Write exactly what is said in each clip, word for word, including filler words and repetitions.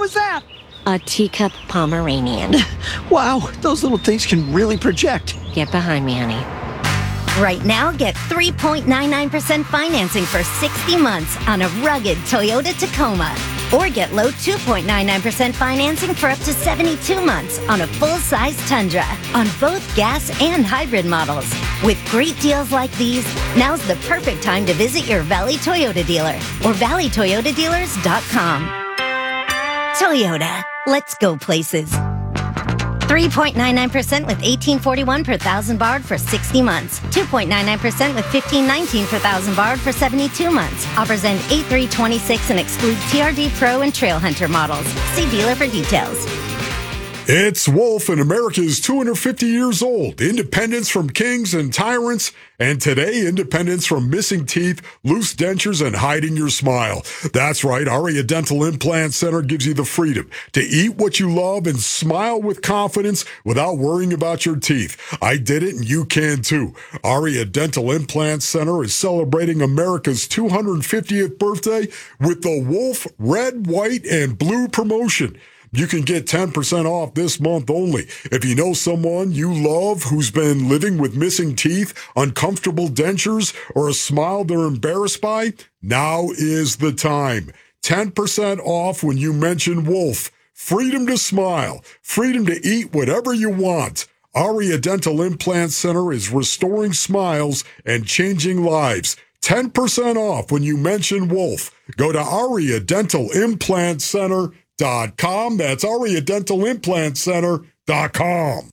was that? A teacup Pomeranian. Wow, those little things can really project. Get behind me, honey. Right now, get three point nine nine percent financing for sixty months on a rugged Toyota Tacoma. Or get low two point nine nine percent financing for up to seventy-two months on a full-size Tundra on both gas and hybrid models. With great deals like these, now's the perfect time to visit your Valley Toyota dealer or valley toyota dealers dot com. Toyota, let's go places. three point nine nine percent with eighteen forty-one per thousand barred for sixty months. two point nine nine percent with fifteen nineteen per thousand barred for seventy-two months. Offers end eight three twenty-six and exclude T R D Pro and Trail Hunter models. See dealer for details. It's Wolf, and America is two hundred fifty years old. Independence from kings and tyrants, and today, independence from missing teeth, loose dentures, and hiding your smile. That's right, Aria Dental Implant Center gives you the freedom to eat what you love and smile with confidence without worrying about your teeth. I did it, and you can too. Aria Dental Implant Center is celebrating America's two hundred fiftieth birthday with the Wolf Red, White, and Blue promotion. You can get ten percent off this month only. If you know someone you love who's been living with missing teeth, uncomfortable dentures, or a smile they're embarrassed by, now is the time. ten percent off when you mention Wolf. Freedom to smile. Freedom to eat whatever you want. Aria Dental Implant Center is restoring smiles and changing lives. ten percent off when you mention Wolf. Go to Aria Dental Implant Center. Dot com. That's Aria Dental Implant Center dot com.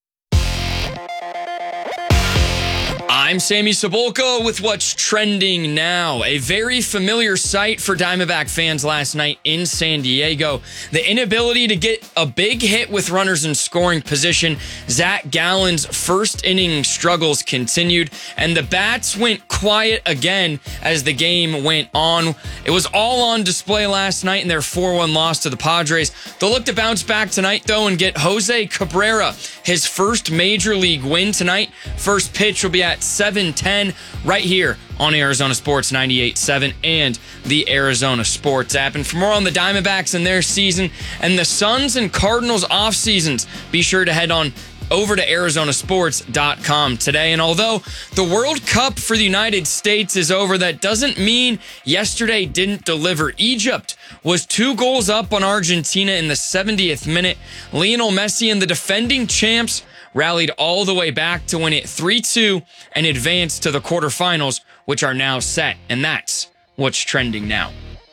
I'm Sammy Cebulka with what's trending now. A very familiar sight for Diamondback fans last night in San Diego. The inability to get a big hit with runners in scoring position. Zach Gallen's first inning struggles continued, and the bats went quiet again as the game went on. It was all on display last night in their four one loss to the Padres. They'll look to bounce back tonight, though, and get Jose Cabrera his first major league win tonight. First pitch will be at seven ten right here on Arizona Sports ninety-eight point seven and the Arizona Sports app. And for more on the Diamondbacks and their season and the Suns and Cardinals off seasons, be sure to head on over to Arizona Sports dot com today. And although the World Cup for the United States is over, that doesn't mean yesterday didn't deliver. Egypt was two goals up on Argentina in the seventieth minute. Lionel Messi and the defending champs rallied all the way back to win it three two and advance to the quarterfinals, which are now set. And that's what's trending now.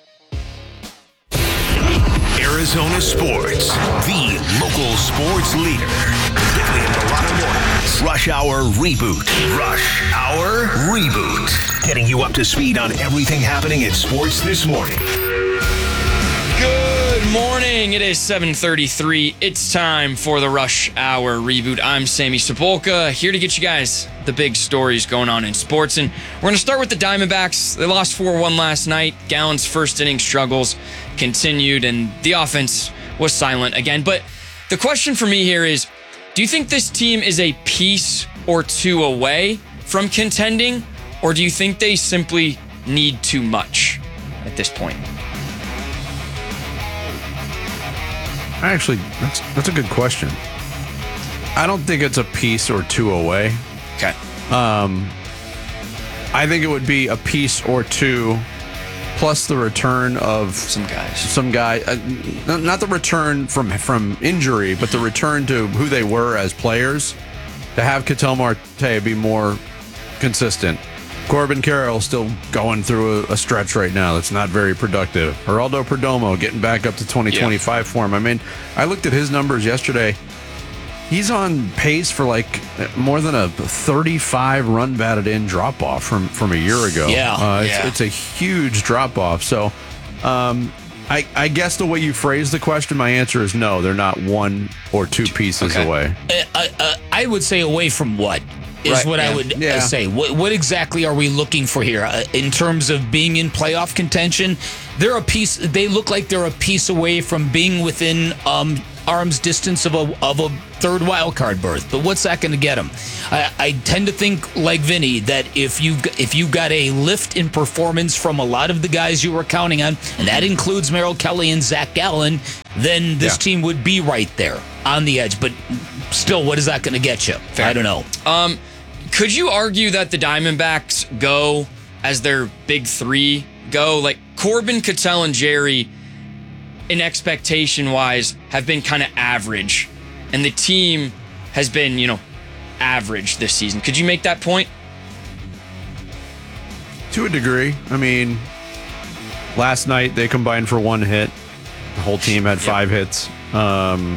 Arizona Sports, the local sports leader. Bickley and Milano Mornings. Rush Hour Reboot. Rush Hour Reboot. Getting you up to speed on everything happening in sports this morning. Good morning. It is seven thirty-three. It's time for the Rush Hour Reboot. I'm Sammy Cebulka, here to get you guys the big stories going on in sports. And we're going to start with the Diamondbacks. They lost four one last night. Gallen's first inning struggles continued, and the offense was silent again. But the question for me here is, do you think this team is a piece or two away from contending, or do you think they simply need too much at this point? Actually, that's that's a good question. I don't think it's a piece or two away. Okay. Um, I think it would be a piece or two, plus the return of some guys. Some guy, uh, not the return from from injury, but the return to who they were as players. To have Ketel Marte be more consistent. Corbin Carroll still going through a, a stretch right now that's not very productive. Geraldo Perdomo getting back up to twenty twenty-five yeah. form. I mean, I looked at his numbers yesterday. He's on pace for like more than a thirty-five run batted in drop off from, from a year ago. Yeah, uh, it's, yeah. it's a huge drop off. So, um, I, I guess the way you phrase the question, my answer is no. They're not one or two pieces okay. away. Uh, uh, I would say away from what? Is right. what yeah. I would yeah. uh, say. What, what exactly are we looking for here? Uh, in terms of being in playoff contention, they're a piece. They look like they're a piece away from being within um, arm's distance of a of a third wild card berth. But what's that going to get them? I, I tend to think like Vinny that if you if you got a lift in performance from a lot of the guys you were counting on, and that includes Merrill Kelly and Zach Gallen, then this Yeah. team would be right there on the edge. But still, what is that going to get you? Fair. I don't know. Um, could you argue that the Diamondbacks go as their big three go? Like Corbin, Cattell, and Jerry, in expectation wise, have been kind of average, and the team has been, you know, average this season. Could you make that point? To a degree. I mean, last night they combined for one hit. The whole team had five hits. Um,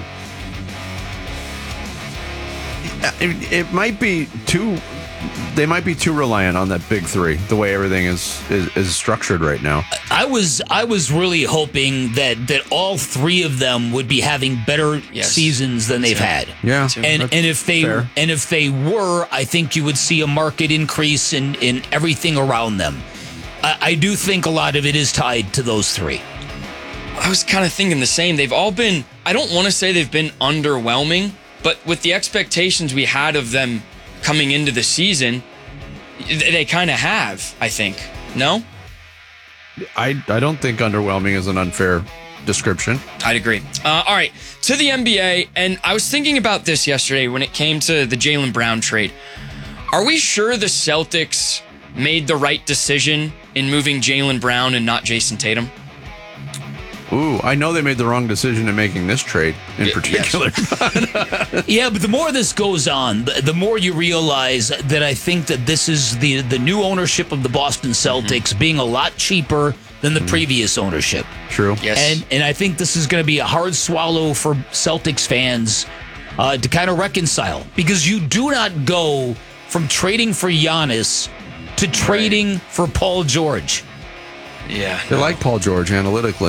it, it might be too. They might be too reliant on that big three. The way everything is is, is structured right now. I was I was really hoping that that all three of them would be having better Yes. seasons than they've had. Yeah, And that's and if they fair. and if they were, I think you would see a market increase in in everything around them. I, I do think a lot of it is tied to those three. I was kind of thinking the same. They've all been, I don't want to say they've been underwhelming, but with the expectations we had of them coming into the season, they kind of have, I think. No? I I don't think underwhelming is an unfair description. I'd agree. Uh, all right, to the N B A, and I was thinking about this yesterday when it came to the Jaylen Brown trade. Are we sure the Celtics made the right decision in moving Jaylen Brown and not Jason Tatum? Ooh, I know they made the wrong decision in making this trade in Y- particular. Yeah, but the more this goes on, the, the more you realize that I think that this is the the new ownership of the Boston Celtics Mm-hmm. being a lot cheaper than the previous ownership. True. Yes. And and I think this is going to be a hard swallow for Celtics fans uh, to kind of reconcile, because you do not go from trading for Giannis to trading for Paul George. Yeah. They like Paul George analytically.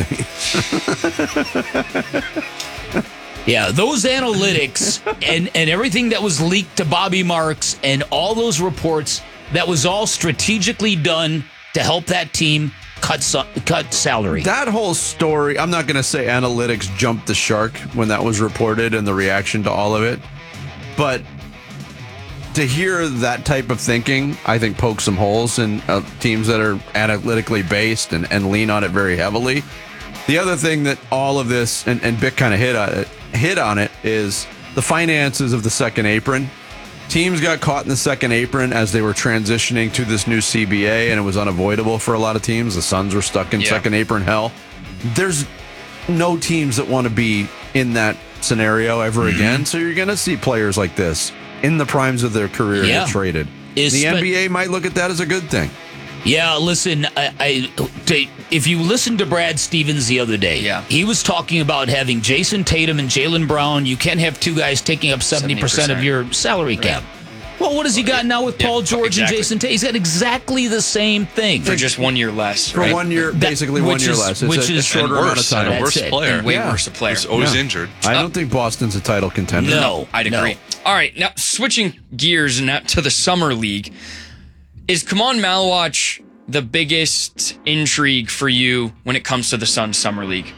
Yeah, those analytics and, and everything that was leaked to Bobby Marks and all those reports, that was all strategically done to help that team cut su- cut salary. That whole story, I'm not going to say analytics jumped the shark when that was reported and the reaction to all of it, but to hear that type of thinking, I think pokes some holes in uh, teams that are analytically based and, and lean on it very heavily. The other thing that all of this, and, and Bick kind of hit on it, hit on it, is the finances of the second apron. Teams got caught in the second apron as they were transitioning to this new C B A, and it was unavoidable for a lot of teams. The Suns were stuck in Yeah. second apron hell. There's no teams that want to be in that scenario ever Mm-hmm. again. So you're going to see players like this in the primes of their career Yeah. get traded. Is the spe- N B A might look at that as a good thing. Yeah, listen, I, I t- if you listened to Brad Stevens the other day, Yeah. he was talking about having Jason Tatum and Jaylen Brown. You can't have two guys taking up seventy percent of your salary cap. Well, what has he got now with Yeah, Paul George exactly. and Jason Tatum? He's got exactly the same thing. For just one year less, For right? one year, That- basically one which year is- less. It's which a, a is- shorter and amount worse, of time. and a worse That's it. player. And way Yeah. worse a player. He's always Yeah. injured. I don't think Boston's a title contender. No. I'd no. agree. All right, now switching gears now to the summer league. Is Kaman Malawach the biggest intrigue for you when it comes to the Suns summer league?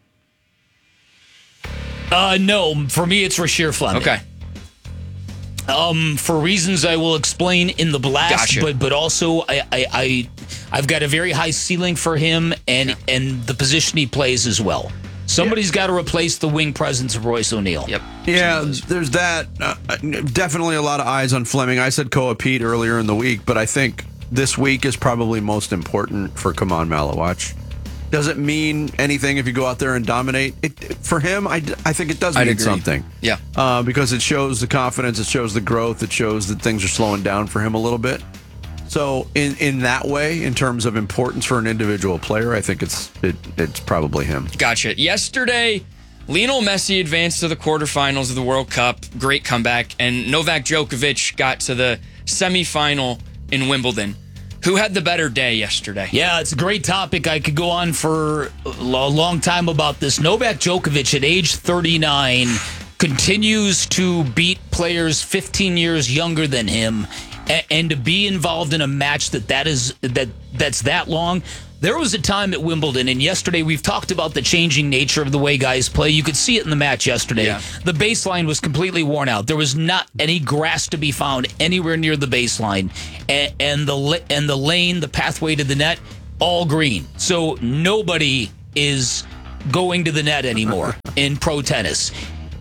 Uh, no, for me, it's Rasheer Fleming. Okay. Um, for reasons I will explain in the blast, Gotcha. but but also I, I I I've got a very high ceiling for him and and the position he plays as well. Somebody's got to replace the wing presence of Royce O'Neal. Yep. Yeah, there's that. Uh, definitely a lot of eyes on Fleming. I said Koa Pete earlier in the week, but I think this week is probably most important for Kaman Malawach. Doesn't mean anything if you go out there and dominate. It, it- for him, I, d- I think it does I'd mean agree. something. Yeah. Uh, because it shows the confidence, it shows the growth, it shows that things are slowing down for him a little bit. So in, in that way, in terms of importance for an individual player, I think it's it, it's probably him. Gotcha. Yesterday, Lionel Messi advanced to the quarterfinals of the World Cup. Great comeback. And Novak Djokovic got to the semifinal in Wimbledon. Who had the better day yesterday? Yeah, it's a great topic. I could go on for a lo- long time about this. Novak Djokovic at age thirty-nine continues to beat players fifteen years younger than him, and, and to be involved in a match that that is that that's that long. There was a time at Wimbledon, and yesterday we've talked about the changing nature of the way guys play. You could see it in the match yesterday. Yeah. The baseline was completely worn out. There was not any grass to be found anywhere near the baseline, and, and the and the lane, the pathway to the net, all green. So nobody is going to the net anymore in pro tennis.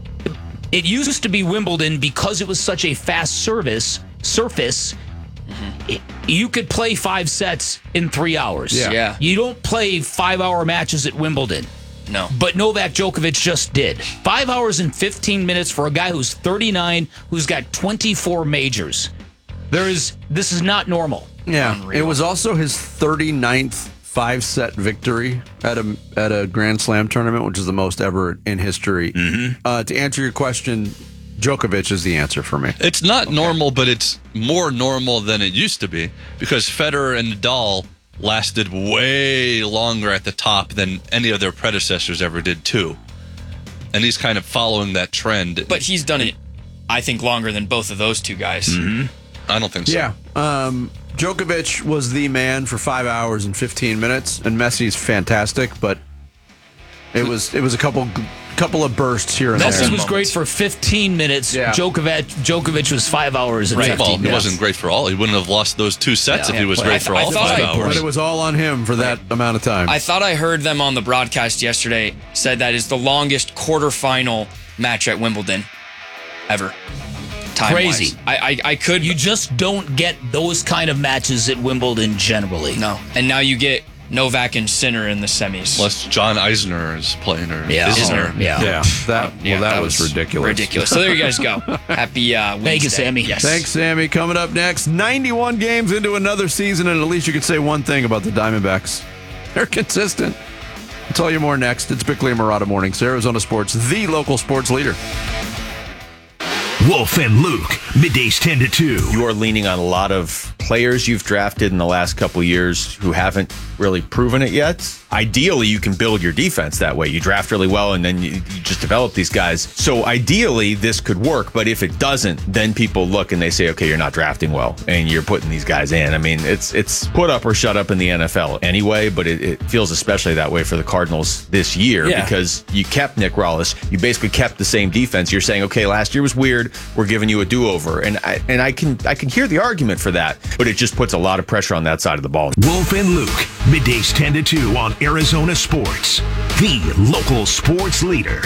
It used to be Wimbledon because it was such a fast service surface. It, you could play five sets in three hours. Yeah. Yeah. You don't play five-hour matches at Wimbledon. No. But Novak Djokovic just did. Five hours and fifteen minutes for a guy who's thirty-nine, who's got twenty-four majors. There is this is not normal. Yeah, Unreal. it was also his thirty-ninth five-set victory at a at a Grand Slam tournament, which is the most ever in history. Mm-hmm. Uh, to answer your question, Djokovic is the answer for me. It's not okay. normal, but it's more normal than it used to be because Federer and Nadal lasted way longer at the top than any of their predecessors ever did, too. And he's kind of following that trend. But he's done it, I think, longer than both of those two guys. Mm-hmm. I don't think so. Yeah. Um, Djokovic was the man for five hours and fifteen minutes, and Messi's fantastic, but it was it was a couple couple of bursts here and Messi there. was great for fifteen minutes. Yeah. Djokovic Djokovic was five hours and Right. fifteen Well, it minutes. wasn't great for all. He wouldn't have lost those two sets Yeah. if he was Yeah. great I for th- I all thought five I- hours. But it was all on him for that amount of time. I thought I heard them on the broadcast yesterday said that is the longest quarterfinal match at Wimbledon ever. Time-wise. Crazy. I, I I could You just don't get those kind of matches at Wimbledon generally. no, and now you get Novak and Sinner in the semis. Unless John Eisner is playing or Yeah. Isner. Yeah. yeah, that Yeah, well, that, was, ridiculous. Ridiculous. So there you guys go. Happy uh, Wednesday. Thank you, Sammy. Yes. Thanks, Sammy. Coming up next, ninety-one games into another season, and at least you could say one thing about the Diamondbacks. They're consistent. I'll tell you more next. It's Bickley and Murata Mornings, Arizona Sports, the local sports leader. Wolf and Luke, middays ten to two. You are leaning on a lot of players you've drafted in the last couple of years who haven't really proven it yet. Ideally, you can build your defense that way. You draft really well, and then you, you just develop these guys. So ideally, this could work. But if it doesn't, then people look and they say, okay, you're not drafting well, and you're putting these guys in. I mean, it's it's put up or shut up in the N F L anyway, but it, it feels especially that way for the Cardinals this year Yeah. because you kept Nick Rawless. You basically kept the same defense. You're saying, okay, last year was weird. We're giving you a do-over. And I, and I can I can hear the argument for that, but it just puts a lot of pressure on that side of the ball. Wolf and Luke, middays ten to two on Arizona Sports, the local sports leader.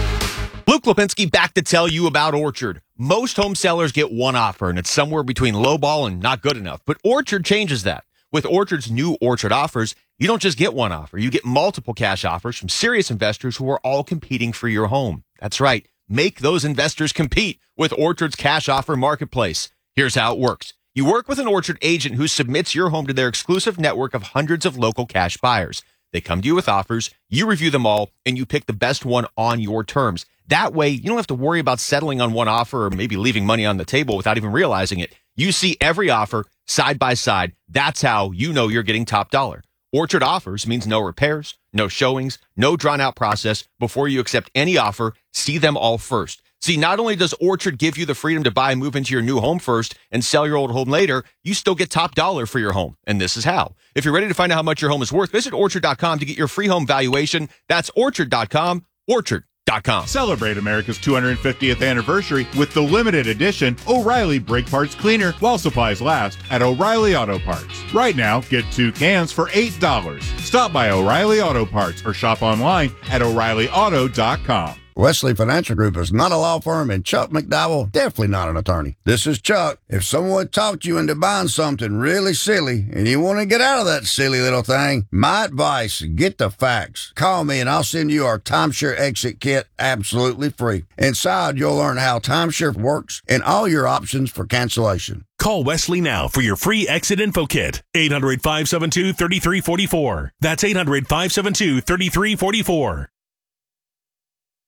Luke Lipinski back to tell you about Orchard. Most home sellers get one offer, and it's somewhere between lowball and not good enough. But Orchard changes that. With Orchard's new Orchard offers, you don't just get one offer. You get multiple cash offers from serious investors who are all competing for your home. That's right. Make those investors compete with Orchard's cash offer marketplace. Here's how it works. You work with an Orchard agent who submits your home to their exclusive network of hundreds of local cash buyers. They come to you with offers, you review them all, and you pick the best one on your terms. That way, you don't have to worry about settling on one offer or maybe leaving money on the table without even realizing it. You see every offer side by side. That's how you know you're getting top dollar. Orchard offers means no repairs, no showings, no drawn-out process. Before you accept any offer, see them all first. See, not only does Orchard give you the freedom to buy and move into your new home first and sell your old home later, you still get top dollar for your home. And this is how. If you're ready to find out how much your home is worth, visit Orchard dot com to get your free home valuation. That's Orchard dot com, Orchard dot com. Celebrate America's two hundred fiftieth anniversary with the limited edition O'Reilly Brake Parts Cleaner while supplies last at O'Reilly Auto Parts. Right now, get two cans for eight dollars. Stop by O'Reilly Auto Parts or shop online at O'Reilly Auto dot com. Wesley Financial Group is not a law firm, and Chuck McDowell definitely not an attorney. This is Chuck. If someone talked you into buying something really silly and you want to get out of that silly little thing, my advice, get the facts. Call me and I'll send you our timeshare exit kit absolutely free. Inside, you'll learn how timeshare works and all your options for cancellation. Call Wesley now for your free exit info kit. eight hundred, five seven two, three three four four. That's eight hundred, five seven two, three three four four.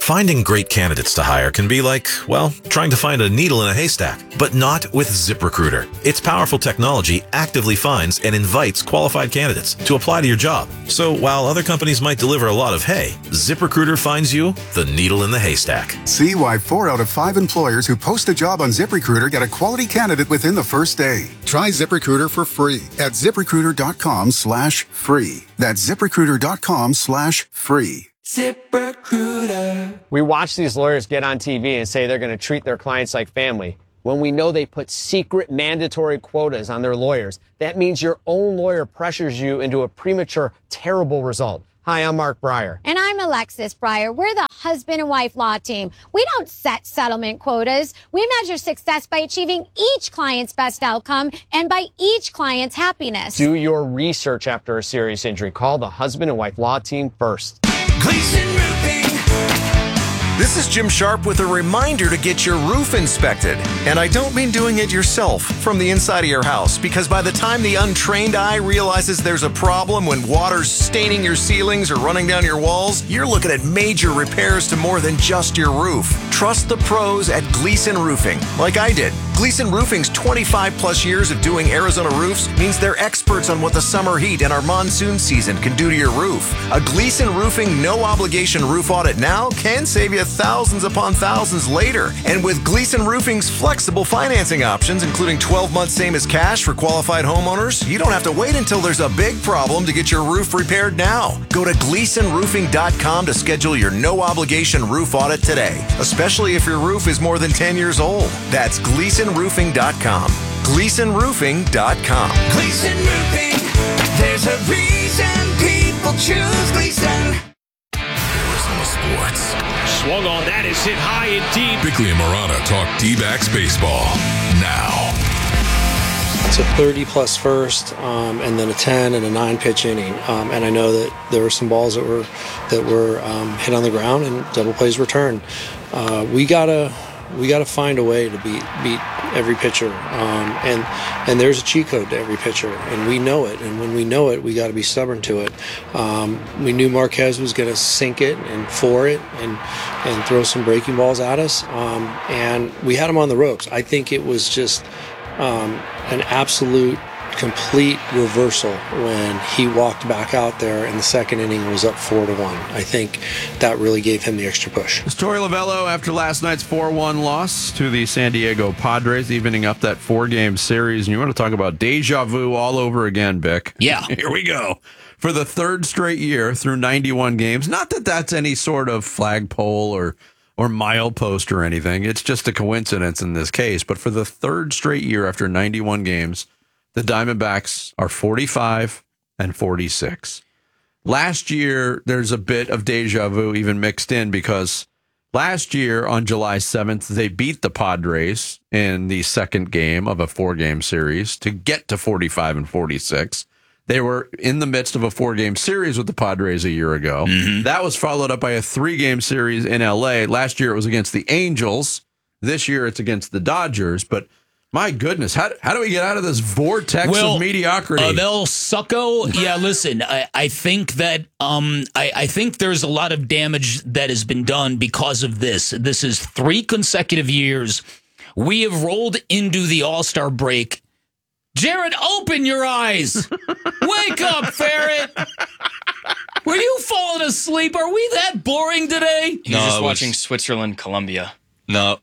Finding great candidates to hire can be like, well, trying to find a needle in a haystack, but not with ZipRecruiter. Its powerful technology actively finds and invites qualified candidates to apply to your job. So while other companies might deliver a lot of hay, ZipRecruiter finds you the needle in the haystack. See why four out of five employers who post a job on ZipRecruiter get a quality candidate within the first day. Try ZipRecruiter for free at ZipRecruiter.com slash free. That's ZipRecruiter.com slash free. ZipRecruiter. We watch these lawyers get on T V and say they're going to treat their clients like family when we know they put secret mandatory quotas on their lawyers. That means your own lawyer pressures you into a premature, terrible result. Hi, I'm Mark Breyer. And I'm Alexis Breyer. We're the husband and wife law team. We don't set settlement quotas. We measure success by achieving each client's best outcome and by each client's happiness. Do your research after a serious injury. Call the husband and wife law team first. Gleason Roofing. This is Jim Sharp with a reminder to get your roof inspected. And I don't mean doing it yourself from the inside of your house, because by the time the untrained eye realizes there's a problem when water's staining your ceilings or running down your walls, you're looking at major repairs to more than just your roof. Trust the pros at Gleason Roofing, like I did. Gleason Roofing's twenty-five plus years of doing Arizona roofs means they're experts on what the summer heat and our monsoon season can do to your roof. A Gleason Roofing no-obligation roof audit now can save you thousands upon thousands later. And with Gleason Roofing's flexible financing options, including twelve months same as cash for qualified homeowners, you don't have to wait until there's a big problem to get your roof repaired now. Go to Gleason Roofing dot com to schedule your no-obligation roof audit today, especially if your roof is more than ten years old. That's Gleason Roofing dot com. Gleason Roofing dot com. Gleason Roofing, there's a reason people choose Gleason. Arizona Sports. Swung on, that is hit high and deep. Bickley and Marana talk D-backs baseball now. It's a thirty plus first, um, and then a ten and a nine pitch inning. Um, and I know that there were some balls that were that were um, hit on the ground and double plays returned. Uh, we gotta we gotta find a way to beat beat every pitcher. Um, and and there's a cheat code to every pitcher, and we know it. And when we know it, we got to be stubborn to it. Um, we knew Marquez was going to sink it and four it and and throw some breaking balls at us. Um, and we had him on the ropes. I think it was just um, an absolute complete reversal when he walked back out there and the second inning was up four to one. I think that really gave him the extra push. It's Torey Lovello after last night's four one loss to the San Diego Padres, evening up that four-game series. And you want to talk about deja vu all over again, Bick? Yeah. Here we go. For the third straight year through ninety-one games. Not that that's any sort of flagpole or or milepost or anything. It's just a coincidence in this case. But for the third straight year after ninety-one games, the Diamondbacks are forty-five and forty-six. Last year, there's a bit of deja vu even mixed in because last year on July seventh, they beat the Padres in the second game of a four-game series to get to forty-five and forty-six. They were in the midst of a four-game series with the Padres a year ago. Mm-hmm. That was followed up by a three-game series in L A. Last year, it was against the Angels. This year, it's against the Dodgers. But my goodness, how, how do we get out of this vortex well, of mediocrity? Abel Succo, yeah, listen, I, I think that um, I, I think there's a lot of damage that has been done because of this. This is three consecutive years. We have rolled into the All-Star break. Jared, open your eyes. Wake up, Ferret. Were you falling asleep? Are we that boring today? He's No, just I was- watching Switzerland, Colombia. No,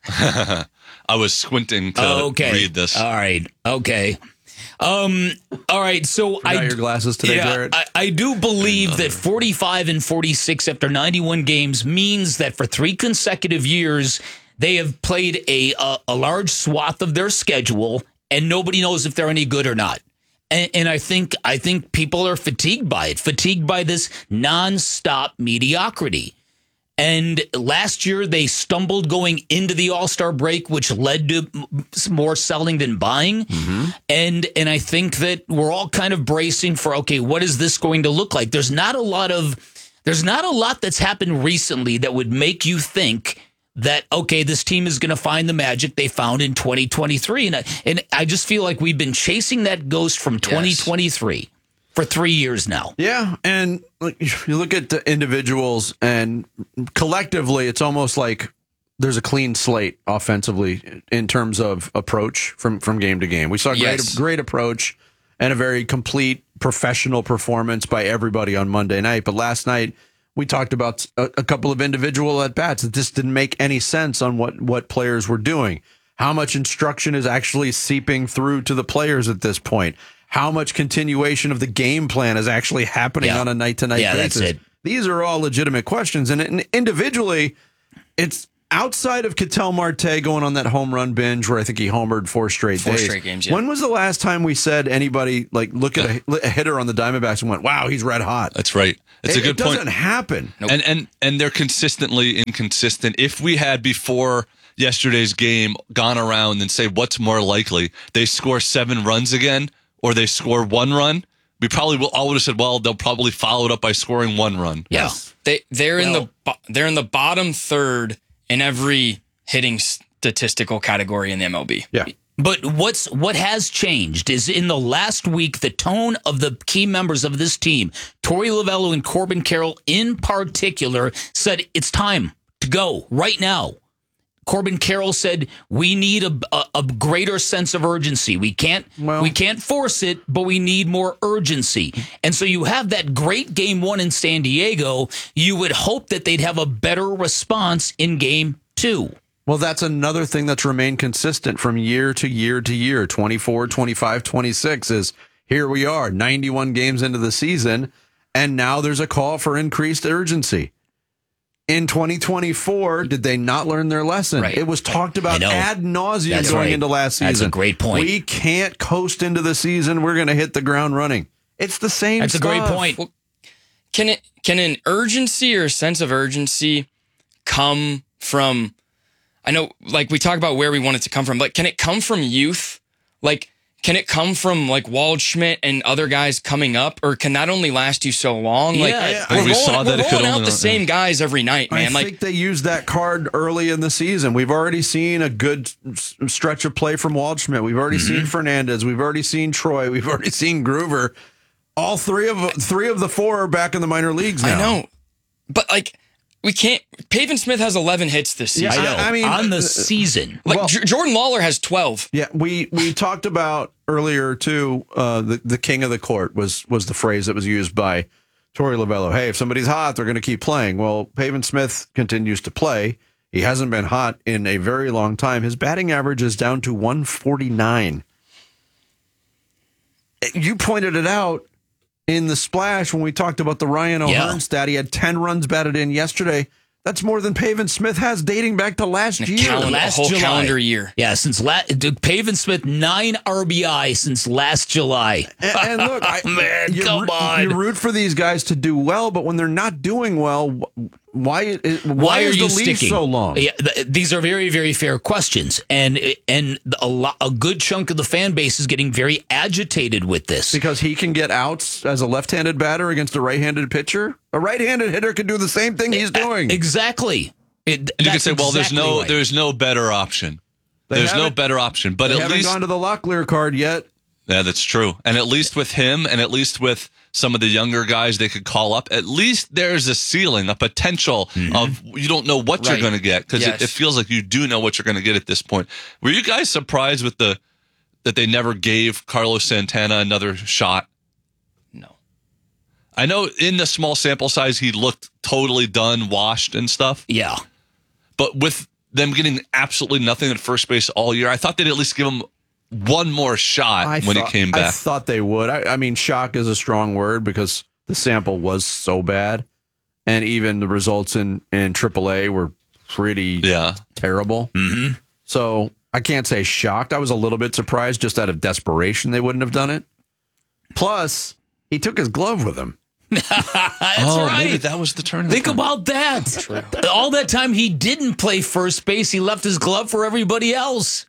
I was squinting to Oh, okay. read this. All right. Okay. Um. All right. So Forgot I your glasses today, yeah, Jared? I, I do believe that forty-five and forty-six after ninety-one games means that for three consecutive years they have played a a, a large swath of their schedule, and nobody knows if they're any good or not. And, and I think I think people are fatigued by it, fatigued by this nonstop mediocrity. And last year, they stumbled going into the All-Star break, which led to m- more selling than buying. Mm-hmm. And and I think that we're all kind of bracing for, okay, what is this going to look like? There's not a lot of there's not a lot that's happened recently that would make you think that, okay, this team is going to find the magic they found in twenty twenty-three. And I, and I just feel like we've been chasing that ghost from twenty twenty-three. for three years now. Yeah, and like, you look at the individuals, and collectively, it's almost like there's a clean slate offensively in terms of approach from, from game to game. We saw a great, Yes. great approach and a very complete professional performance by everybody on Monday night. But last night, we talked about a, a couple of individual at-bats that just didn't make any sense on what, what players were doing. How much instruction is actually seeping through to the players at this point? How much continuation of the game plan is actually happening Yeah. on a night-to-night Yeah, basis? that's it. These are all legitimate questions. And, and individually, it's outside of Ketel Marte going on that home run binge where I think he homered four straight Four days. straight games, yeah. When was the last time we said anybody like look at a, a hitter on the Diamondbacks and went, wow, he's red hot? That's right. It's it, a good it point. doesn't happen. And and and they're consistently inconsistent. If we had before yesterday's game gone around and say what's more likely, they score seven runs again or they score one run, we probably will all would have said, well, they'll probably follow it up by scoring one run. Yeah. They they're in the bo- they're in the bottom third in every hitting statistical category in the M L B. Yeah. But what's what has changed is in the last week, the tone of the key members of this team, Torey Lovello and Corbin Carroll in particular, said it's time to go right now. Corbin Carroll said we need a, a, a greater sense of urgency. We can't we can't force it, but we need more urgency. And so you have that great game one in San Diego. You would hope that they'd have a better response in game two. Well, that's another thing that's remained consistent from year to year to year. twenty-four, twenty-five, twenty-six is here we are, ninety-one games into the season, and now there's a call for increased urgency. In twenty twenty-four, did they not learn their lesson? Right. It was talked about I know. ad nauseum That's going right. into last season. That's a great point. We can't coast into the season. We're going to hit the ground running. It's the same That's a great stuff. point. Well, can it can an urgency or a sense of urgency come from? I know, like we talk about where we want it to come from, but can it come from youth? Like, can it come from like Waldschmidt and other guys coming up, or can that only last you so long? Like, Yeah, we're I- rolling, we saw we're that it could rolling out only- the same guys every night, man. I like, think they used that card early in the season. We've already seen a good s- stretch of play from Waldschmidt. We've already Mm-hmm. seen Fernandez. We've already seen Troy. We've already seen Groover. All three of three of the four are back in the minor leagues now. I know, but like, we can't. Pavin Smith has eleven hits this season. Yeah, I- I mean, on the uh, season. Like well- J- Jordan Lawler has twelve. Yeah, we we talked about earlier too. Uh, the the king of the court was was the phrase that was used by Torey Lovello. Hey, if somebody's hot, they're going to keep playing. Well, Pavin Smith continues to play. He hasn't been hot in a very long time. His batting average is down to one forty-nine. You pointed it out in the splash when we talked about the Ryan O'Hearn Yeah. stat. He had ten runs batted in yesterday. That's more than Pavin Smith has dating back to last year. calendar- last whole July. calendar year. Yeah, since la- Pavin Smith, nine R B I since last July. And, and look, I, Man, you, come on. you root for these guys to do well, but when they're not doing well, wh- why why, Why are is you the league sticking so long? Yeah, th- these are very, very fair questions, and and a lot, a good chunk of the fan base is getting very agitated with this. Because he can get outs as a left-handed batter against a right-handed pitcher. A right-handed hitter can do the same thing he's doing. Exactly. It, And you can that's say, well, there's exactly no right. there's no better option. They there's no haven't- better option. But they at haven't least gone to the Locklear card yet. yeah, that's true. And at least with him, and at least with some of the younger guys they could call up, at least there's a ceiling, a potential of you don't know what you're Right. going to get because Yes. it, it feels like you do know what you're going to get at this point. Were you guys surprised with the that they never gave Carlos Santana another shot? No. I know in the small sample size he looked totally done, washed and stuff. Yeah. But with them getting absolutely nothing at first base all year, I thought they'd at least give him one more shot I when thought, he came I back. thought they would. I, I mean, shock is a strong word because the sample was so bad, and even the results in in triple A were pretty yeah. terrible. Mm-hmm. So I can't say shocked. I was a little bit surprised just out of desperation they wouldn't have done it. Plus, he took his glove with him. That's oh, right. maybe that was the turn. Think about that. All that time he didn't play first base, he left his glove for everybody else.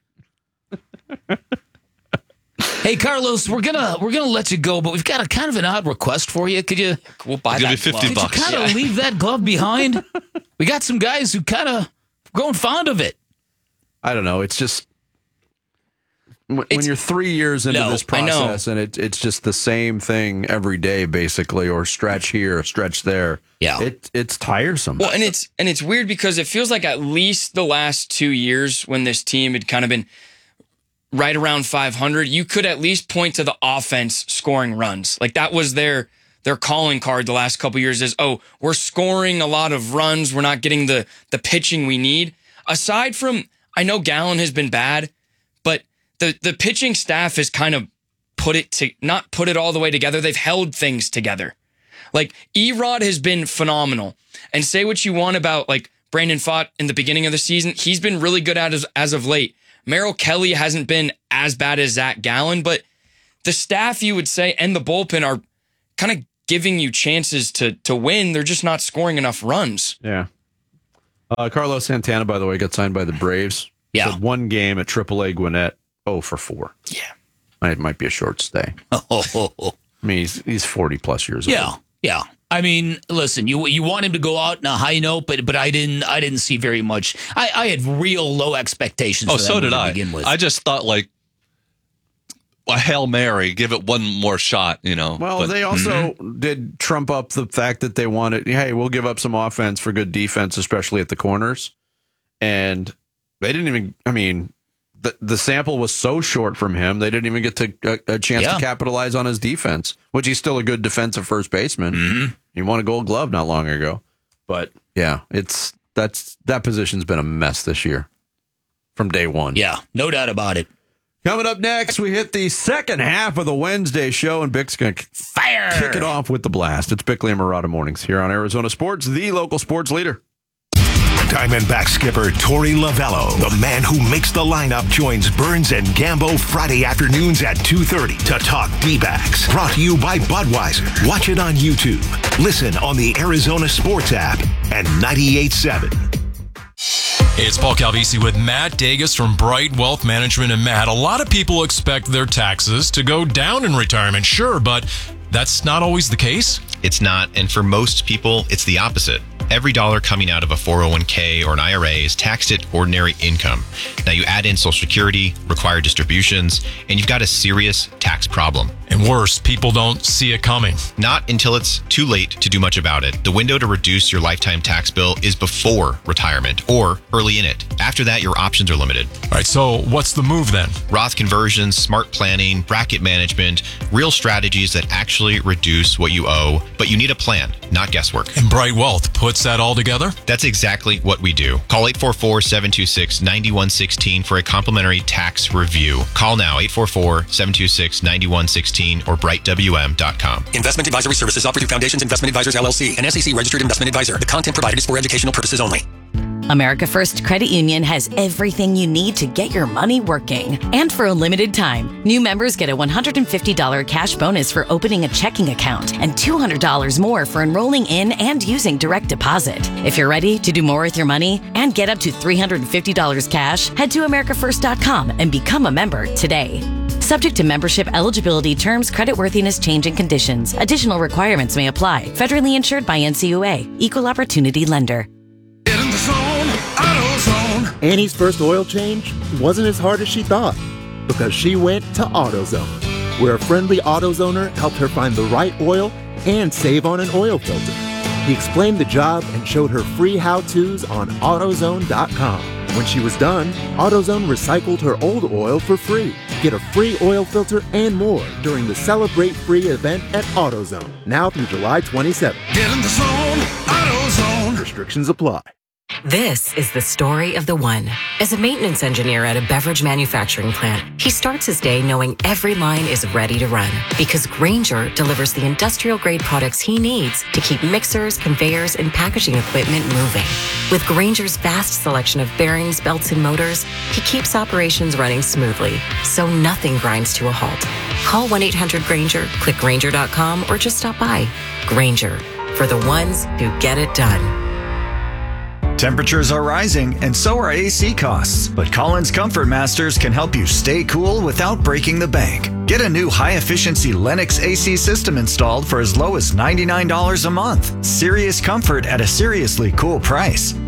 Hey Carlos, we're gonna we're gonna let you go, but we've got a kind of an odd request for you. Could you We'll buy I'll give that you fifty glove. bucks. kind of Yeah. leave that glove behind? We got some guys who kind of grown fond of it. I don't know. It's just when, when you're three years into No, this I know. process and it, it's just the same thing every day, basically, or stretch here, stretch there. Yeah, it it's tiresome. Well, and it's and it's weird because it feels like at least the last two years when this team had kind of been right around five hundred, you could at least point to the offense scoring runs. Like that was their their calling card the last couple of years is, oh, we're scoring a lot of runs. We're not getting the the pitching we need. Aside from, I know Gallen has been bad, but the the pitching staff has kind of put it to not put it all the way together. They've held things together. Like Erod has been phenomenal. And say what you want about like Brandon Pfaadt in the beginning of the season, he's been really good at as, as of late. Merrill Kelly hasn't been as bad as Zach Gallen, but the staff, you would say, and the bullpen are kind of giving you chances to to win. They're just not scoring enough runs. Yeah. Uh, Carlos Santana, by the way, got signed by the Braves. Yeah. Had one game at triple A Gwinnett, oh for four. Yeah. It might be a short stay. Oh, I mean, he's, he's forty plus years yeah, old. yeah. I mean, listen, you you want him to go out on a high note, but but I didn't I didn't see very much. I, I had real low expectations. Oh, for so that did to I. Begin with. I just thought like a Hail Mary, give it one more shot, you know. Well, but- they also Mhm. did trump up the fact that they wanted, hey, we'll give up some offense for good defense, especially at the corners. And they didn't even, I mean, the, the sample was so short from him, they didn't even get to a, a chance Yeah. to capitalize on his defense, which he's still a good defensive first baseman. Mm-hmm. He won a gold glove not long ago. But yeah, it's that's that position's been a mess this year from day one. Yeah, no doubt about it. Coming up next, we hit the second half of the Wednesday show, and Bick's going to fire kick it off with the blast. It's Bickley and Murata Mornings here on Arizona Sports, the local sports leader. Diamondback skipper Torey Lavello, the man who makes the lineup, joins Burns and Gambo Friday afternoons at two thirty to talk D-backs. Brought to you by Budweiser. Watch it on YouTube. Listen on the Arizona Sports app and ninety-eight point seven. It's Paul Calvisi with Matt Dagas from Bright Wealth Management. And Matt, a lot of people expect their taxes to go down in retirement, sure, but that's not always the case. It's not, and for most people, it's the opposite. Every dollar coming out of a four oh one k or an I R A is taxed at ordinary income. Now you add in Social Security, required distributions, and you've got a serious tax problem. And worse, people don't see it coming. Not until it's too late to do much about it. The window to reduce your lifetime tax bill is before retirement or early in it. After that, your options are limited. All right, so what's the move then? Roth conversions, smart planning, bracket management, real strategies that actually reduce what you owe, but you need a plan, not guesswork. And Bright Wealth puts that all together? That's exactly what we do. Call eight four four, seven two six, nine one one six for a complimentary tax review. Call now, eight four four, seven two six, nine one one six or bright w m dot com. Investment advisory services offered through Foundations Investment Advisors, L L C, an S E C registered investment advisor. The content provided is for educational purposes only. America First Credit Union has everything you need to get your money working. And for a limited time, new members get a one hundred fifty dollars cash bonus for opening a checking account and two hundred dollars more for enrolling in and using direct deposit. If you're ready to do more with your money and get up to three hundred fifty dollars cash, head to america first dot com and become a member today. Subject to membership eligibility, terms, creditworthiness, change, and conditions. Additional requirements may apply. Federally insured by N C U A. Equal Opportunity Lender. Annie's first oil change wasn't as hard as she thought because she went to AutoZone, where a friendly AutoZoner helped her find the right oil and save on an oil filter. He explained the job and showed her free how-tos on AutoZone dot com. When she was done, AutoZone recycled her old oil for free. Get a free oil filter and more during the Celebrate Free event at AutoZone, now through July twenty-seventh. Get in the zone, AutoZone. Restrictions apply. This is the story of the one. As a maintenance engineer at a beverage manufacturing plant, he starts his day knowing every line is ready to run because Grainger delivers the industrial-grade products he needs to keep mixers, conveyors, and packaging equipment moving. With Grainger's vast selection of bearings, belts, and motors, he keeps operations running smoothly, so nothing grinds to a halt. Call one eight hundred Grainger, click Grainger dot com, or just stop by. Grainger, for the ones who get it done. Temperatures are rising, and so are A C costs. But Collins Comfort Masters can help you stay cool without breaking the bank. Get a new high-efficiency Lennox A C system installed for as low as ninety-nine dollars a month. Serious comfort at a seriously cool price.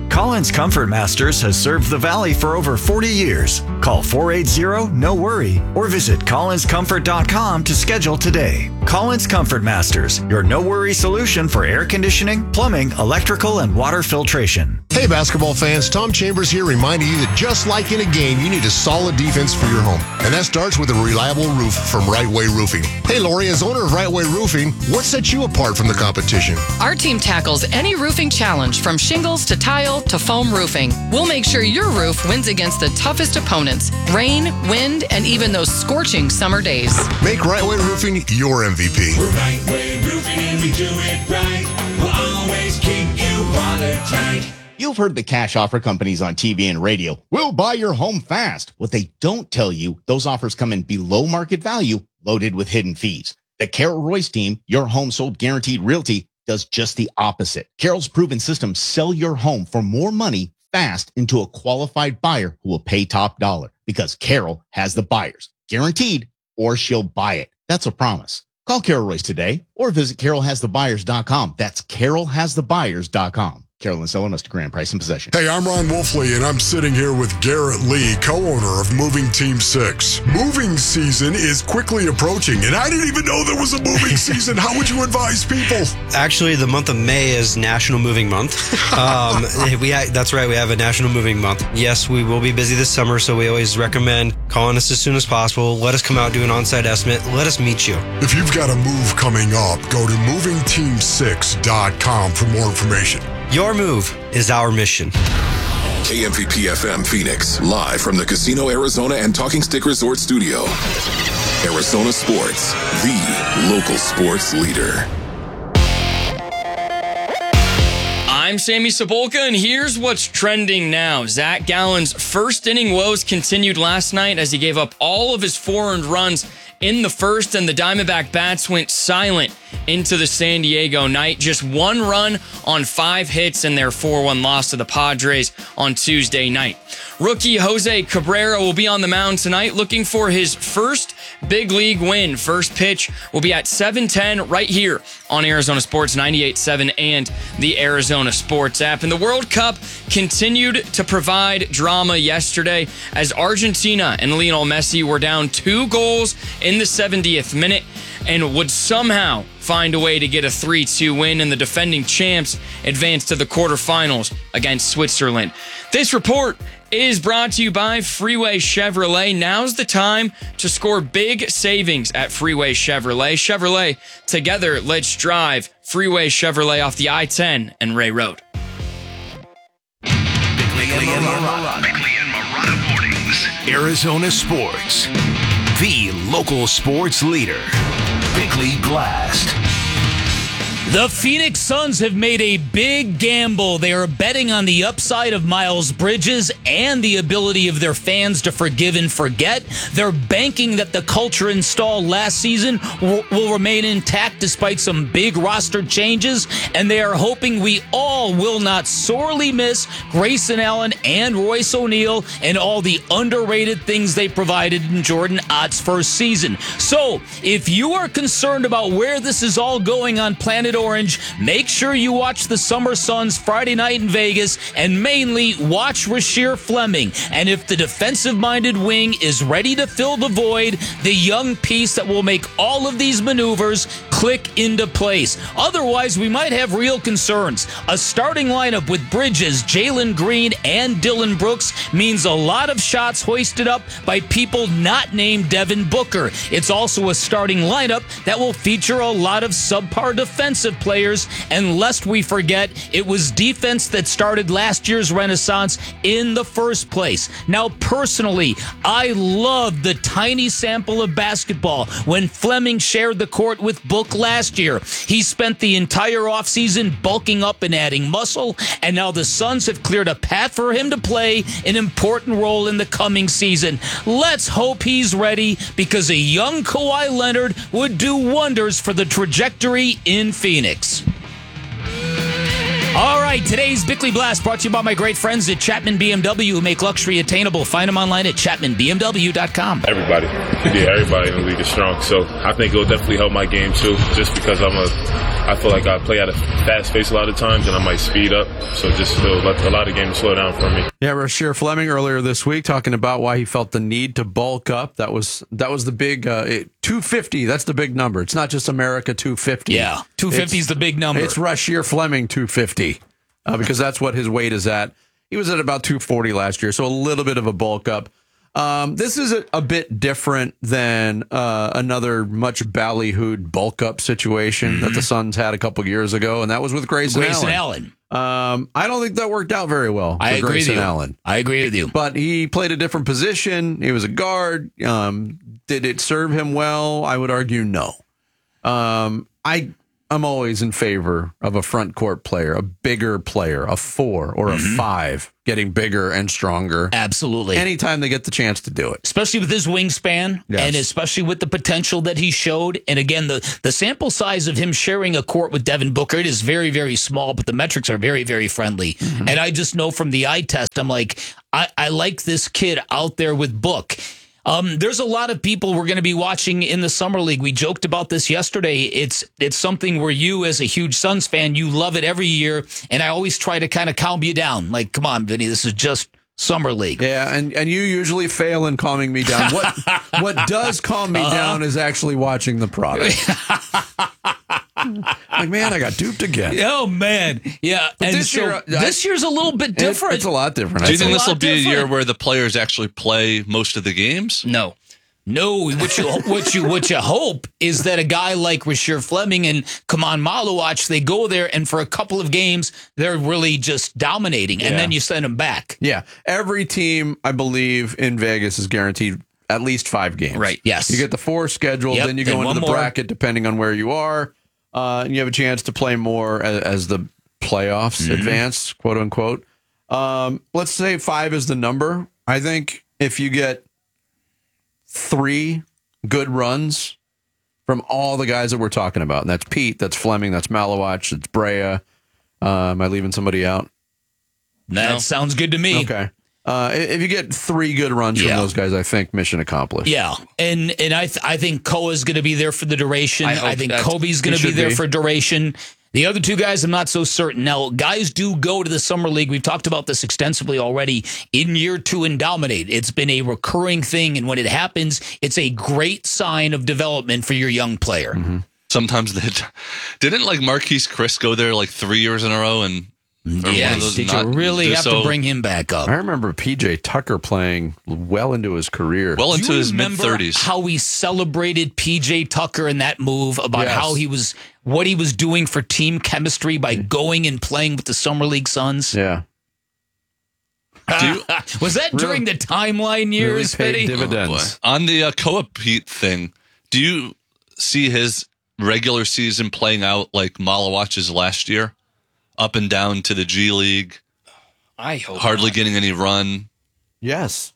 Collins Comfort Masters has served the Valley for over forty years. Call four eight zero, no worry or visit collins comfort dot com to schedule today. Collins Comfort Masters, your no-worry solution for air conditioning, plumbing, electrical, and water filtration. Hey, basketball fans, Tom Chambers here reminding you that just like in a game, you need a solid defense for your home. And that starts with a reliable roof from Right Way Roofing. Hey, Lori, as owner of Right Way Roofing, what sets you apart from the competition? Our team tackles any roofing challenge from shingles to tile to foam roofing. We'll make sure your roof wins against the toughest opponents, rain, wind, and even those scorching summer days. Make Right Way Roofing your M V P. We're Right Way Roofing and we do it right. We'll always keep you watertight. You've heard the cash offer companies on T V and radio. We'll buy your home fast. What they don't tell you, those offers come in below market value, loaded with hidden fees. The Carol Royce team, your home sold guaranteed realty, does just the opposite. Carol's proven systems sell your home for more money fast into a qualified buyer who will pay top dollar because Carol has the buyers, guaranteed, or she'll buy it. That's a promise. Call Carol Royce today or visit carol has the buyers dot com. That's carol has the buyers dot com. Carol and Seller must grant price and possession. Hey, I'm Ron Wolfley, and I'm sitting here with Garrett Lee, co-owner of Moving Team six. Moving season is quickly approaching, and I didn't even know there was a moving season. How would you advise people? Actually, the month of May is National Moving Month. Um, we ha- That's right, we have a National Moving Month. Yes, we will be busy this summer, so we always recommend calling us as soon as possible. Let us come out, do an on-site estimate. Let us meet you. If you've got a move coming up, go to moving team six dot com for more information. Your move is our mission. K M V P F M Phoenix, live from the Casino Arizona and Talking Stick Resort Studio. Arizona Sports, the local sports leader. I'm Sammy Cebulka, and here's what's trending now. Zach Gallen's first inning woes continued last night as he gave up all of his four earned runs in the first, and the Diamondback bats went silent into the San Diego night. Just one run on five hits in their four one loss to the Padres on Tuesday night. Rookie Jose Cabrera will be on the mound tonight looking for his first big league win. First pitch will be at seven ten right here on Arizona Sports ninety-eight point seven and the Arizona Sports app. And the World Cup continued to provide drama yesterday as Argentina and Lionel Messi were down two goals in the seventieth minute and would somehow find a way to get a three two win, and the defending champs advanced to the quarterfinals against Switzerland. This report is brought to you by Freeway Chevrolet. Now's the time to score big savings at Freeway Chevrolet. Chevrolet, together, let's drive. Freeway Chevrolet off the I ten and Ray Road. Bickley and Marotta. Bickley and Marotta Mornings. Arizona Sports, the local sports leader. Bickley Blast. The Phoenix Suns have made a big gamble. They are betting on the upside of Miles Bridges and the ability of their fans to forgive and forget. They're banking that the culture installed last season will, will remain intact despite some big roster changes, and they are hoping we all will not sorely miss Grayson Allen and Royce O'Neal and all the underrated things they provided in Jordan Ott's first season. So, if you are concerned about where this is all going on planet Orange, make sure you watch the Summer Suns Friday night in Vegas, and mainly watch Rasheer Fleming. And if the defensive-minded wing is ready to fill the void, the young piece that will make all of these maneuvers click into place. Otherwise, we might have real concerns. A starting lineup with Bridges, Jalen Green, and Dylan Brooks means a lot of shots hoisted up by people not named Devin Booker. It's also a starting lineup that will feature a lot of subpar defensive players, and lest we forget, it was defense that started last year's renaissance in the first place. Now, personally, I loved the tiny sample of basketball when Fleming shared the court with Book last year. He spent the entire offseason bulking up and adding muscle, and now the Suns have cleared a path for him to play an important role in the coming season. Let's hope he's ready, because a young Kawhi Leonard would do wonders for the trajectory in Phoenix. All right, today's Bickley Blast brought to you by my great friends at Chapman B M W who make luxury attainable. Find them online at chapman b m w dot com. Everybody, yeah, everybody in the league is strong. So I think it'll definitely help my game too, just because I'm a, I feel like I play at a fast pace a lot of times and I might speed up. So just feel let a lot of games slow down for me. Yeah, Rasheer Fleming earlier this week talking about why he felt the need to bulk up. That was that was the big uh, it, two fifty. That's the big number. It's not just America two fifty. Yeah, two fifty is the big number. It's Rasheer Fleming two fifty. Uh, because that's what his weight is at. He was at about two forty last year, so a little bit of a bulk up. Um, this is a, a bit different than uh, another much ballyhooed bulk up situation mm-hmm. that the Suns had a couple years ago, and that was with Grayson, Grayson Allen. Allen. Um, I don't think that worked out very well. I agree Grayson with you. Allen. I agree with you. But he played a different position. He was a guard. Um, did it serve him well? I would argue no. Um, I. I'm always in favor of a front court player, a bigger player, a four or a mm-hmm. five, getting bigger and stronger. Absolutely. Anytime they get the chance to do it. Especially with his wingspan yes. and especially with the potential that he showed. And again, the, the sample size of him sharing a court with Devin Booker, it is very, very small, but the metrics are very, very friendly. Mm-hmm. And I just know from the eye test, I'm like, I, I like this kid out there with Book. Um, there's a lot of people we're going to be watching in the Summer League. We joked about this yesterday. It's it's something where you, as a huge Suns fan, you love it every year. And I always try to kind of calm you down. Like, come on, Vinny, this is just Summer League. Yeah, and, and you usually fail in calming me down. What what does calm me uh-huh. down is actually watching the product. Like, man, I got duped again. Oh, man. Yeah. But and this so year, I, this year's a little bit different. It, it's a lot different. Do you think this will be different. a year where the players actually play most of the games? No. No, what you what you what you hope is that a guy like Rasheer Fleming and Kaman Malawach, they go there and for a couple of games they're really just dominating, and yeah. then you send them back. Yeah, every team I believe in Vegas is guaranteed at least five games. Right. Yes. You get the four scheduled, yep. then you then go into the more. bracket depending on where you are, uh, and you have a chance to play more as, as the playoffs mm-hmm. advance, quote unquote. Um, let's say five is the number. I think if you get three good runs from all the guys that we're talking about. And that's Pete, that's Fleming, that's Malawach, that's Brea. Uh, am I leaving somebody out? That no. sounds good to me. Okay. Uh, if you get three good runs yeah. from those guys, I think mission accomplished. Yeah, and and I th- I think Koa's going to be there for the duration. I, I think Kobe's going to be there be. for duration. The other two guys, I'm not so certain. Now, guys do go to the Summer League. We've talked about this extensively already in year two and dominate. It's been a recurring thing, and when it happens, it's a great sign of development for your young player. Mm-hmm. Sometimes they didn't like Marquise Chris go there like three years in a row and. Yes, did you really have so, to bring him back up? I remember P J Tucker playing well into his career. Well into his mid-thirties. How we celebrated P J Tucker in that move about yes. how he was, what he was doing for team chemistry by going and playing with the Summer League Suns? Yeah. You, was that really, during the timeline years, really Fitty? dividends. Oh, on the uh, Koa Pete thing, do you see his regular season playing out like Malawach's last year? Up and down to the G League. I hope hardly not. getting any run. Yes.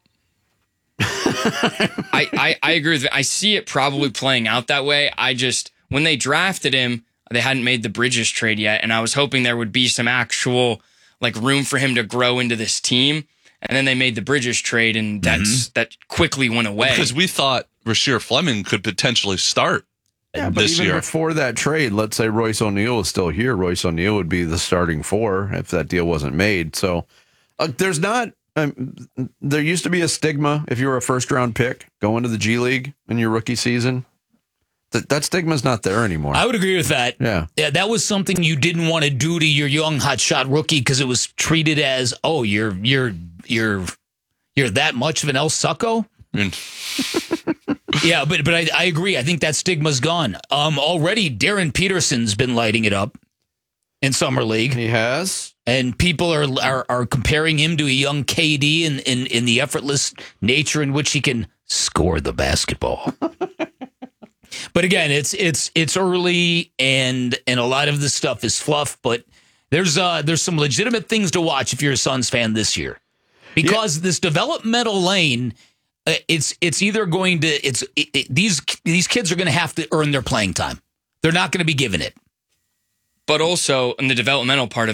I, I, I agree with it. I see it probably playing out that way. I just, when they drafted him, they hadn't made the Bridges trade yet, and I was hoping there would be some actual like room for him to grow into this team. And then they made the Bridges trade, and that's mm-hmm. that quickly went away. Because we thought Rasheer Fleming could potentially start. Yeah, but this even year. before that trade, let's say Royce O'Neal was still here. Royce O'Neal would be the starting four if that deal wasn't made. So uh, there's not, um, there used to be a stigma if you were a first round pick going to the G League in your rookie season. That that stigma's not there anymore. I would agree with that. Yeah. Yeah, that was something you didn't want to do to your young hotshot rookie because it was treated as, oh, you're you're you're you're that much of an El Succo. Yeah, but but I, I agree. I think that stigma's gone. Um, already Darren Peterson's been lighting it up in Summer League. He has, and people are are, are comparing him to a young K D in, in in the effortless nature in which he can score the basketball. But again, it's it's it's early, and and a lot of this stuff is fluff. But there's uh there's some legitimate things to watch if you're a Suns fan this year, because yeah. this developmental lane. Uh, it's it's either going to it's it, it, these these kids are going to have to earn their playing time. They're not going to be given it. But also in the developmental part of it,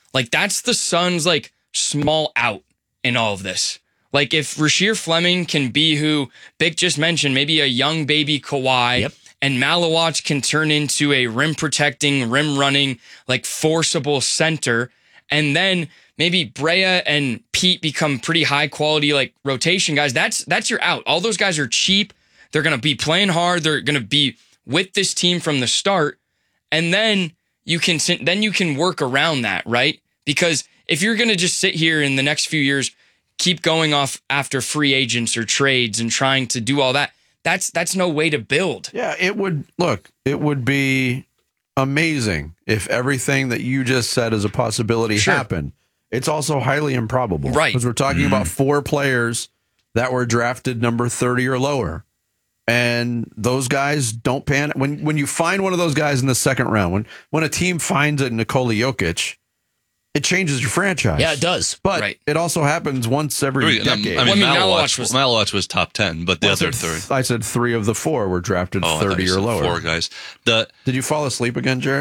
Like, that's the Suns' like small out in all of this. Like, if Rasheer Fleming can be who Bick just mentioned, maybe a young baby Kawhi, Yep. and Malawach can turn into a rim protecting, rim running, like forcible center, and then maybe Brea and Pete become pretty high quality like rotation guys, that's that's your out. All those guys are cheap. They're going to be playing hard. They're going to be with this team from the start. And then you can then you can work around that, right? Because if you're going to just sit here in the next few years, keep going off after free agents or trades and trying to do all that, that's that's no way to build. Yeah, it would look, it would be amazing if everything that you just said as a possibility Sure. happened. It's also highly improbable. Right. Because we're talking Mhm. about four players that were drafted number thirty or lower. And those guys don't pan. When when you find one of those guys in the second round, when when a team finds a Nikola Jokic, it changes your franchise. Yeah, it does. But Right. it also happens once every I mean, decade. I mean, I mean, Malawach, Malawach was- Malawach was top ten, but the Well, I other said- three. I said three of the four were drafted Oh, I thought thirty you or said lower. Four guys. The Did you fall asleep again, Jared?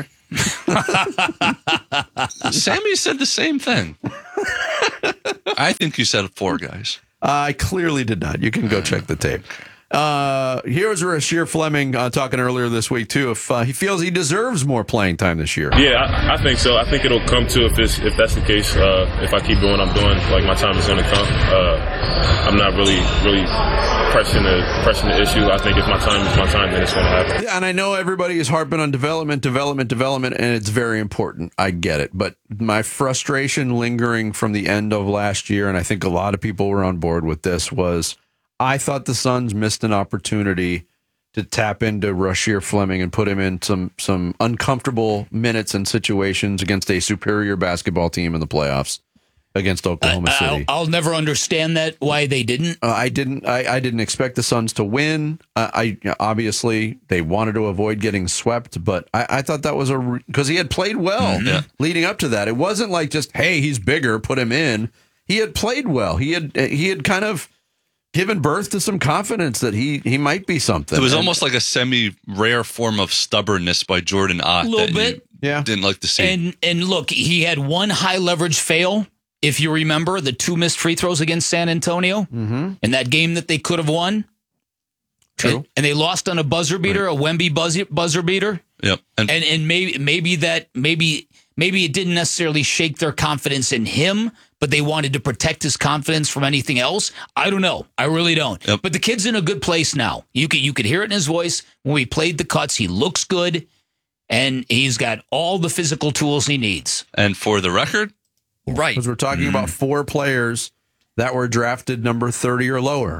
Sammy said the same thing. I think you said four guys. I clearly did not. You can go check the tape. Uh, here's Rasheer Fleming uh, talking earlier this week, too, if uh, he feels he deserves more playing time this year. Yeah, I, I think so. I think it'll come to if it's, if that's the case. Uh, if I keep doing what I'm doing, like my time is going to come. Uh, I'm not really really pressing the pressing the issue. I think if my time is my time, then it's going to happen. Yeah, and I know everybody is harping on development, development, development, and it's very important. I get it. But my frustration lingering from the end of last year, and I think a lot of people were on board with this, was I thought the Suns missed an opportunity to tap into Rasheer Fleming and put him in some some uncomfortable minutes and situations against a superior basketball team in the playoffs against Oklahoma I'll, City. I'll never understand that, why they didn't. Uh, I didn't. I, I didn't expect the Suns to win. Uh, I obviously they wanted to avoid getting swept, but I, I thought that was a because he had played well Yeah. leading up to that. It wasn't like just hey, he's bigger, put him in. He had played well. He had he had kind of given birth to some confidence that he he might be something. It was And- almost like a semi-rare form of stubbornness by Jordan Ott. A little that bit. you Yeah. Didn't like to see. And and look, he had one high leverage fail. If you remember the two missed free throws against San Antonio Mm-hmm. in that game that they could have won. True. And, and they lost on a buzzer beater, a Wemby buzzer, buzzer beater. Yep. And, And and maybe maybe that maybe maybe it didn't necessarily shake their confidence in him, but they wanted to protect his confidence from anything else. I don't know. I really don't. Yep. But the kid's in a good place now. You could you could hear it in his voice when we played the cuts. He looks good, and he's got all the physical tools he needs. and for the record, Right. Because we're talking about four players that were drafted number thirty or lower.